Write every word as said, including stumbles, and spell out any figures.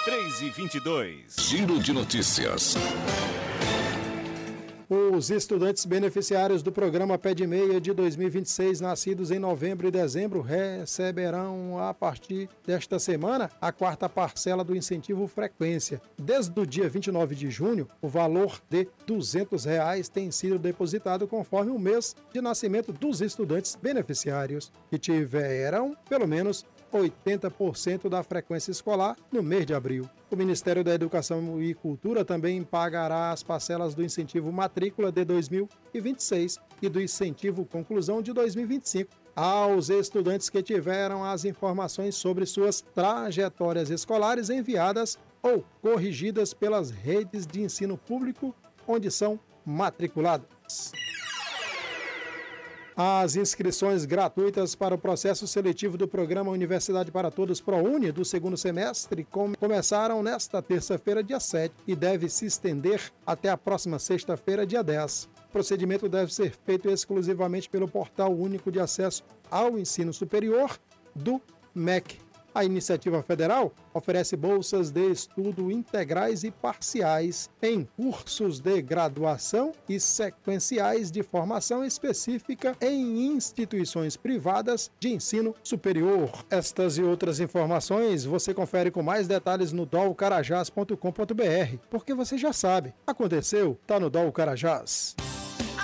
três e vinte e dois. Giro de notícias. Os estudantes beneficiários do programa Pé de Meia de dois mil e vinte e seis, nascidos em novembro e dezembro, receberão a partir desta semana a quarta parcela do incentivo frequência. Desde o dia vinte e nove de junho, o valor de duzentos reais tem sido depositado conforme o mês de nascimento dos estudantes beneficiários, que tiveram pelo menos oitenta por cento da frequência escolar no mês de abril. O Ministério da Educação e Cultura também pagará as parcelas do incentivo matrícula de dois mil e vinte e seis e do incentivo conclusão de dois mil e vinte e cinco aos estudantes que tiveram as informações sobre suas trajetórias escolares enviadas ou corrigidas pelas redes de ensino público onde são matriculados. As inscrições gratuitas para o processo seletivo do programa Universidade para Todos ProUni do segundo semestre começaram nesta terça-feira, dia sete, e deve se estender até a próxima sexta-feira, dia dez. O procedimento deve ser feito exclusivamente pelo Portal Único de Acesso ao Ensino Superior do M E C. A iniciativa federal oferece bolsas de estudo integrais e parciais em cursos de graduação e sequenciais de formação específica em instituições privadas de ensino superior. Estas e outras informações você confere com mais detalhes no dol carajás ponto com ponto br, porque você já sabe, aconteceu, tá no Dol Carajás.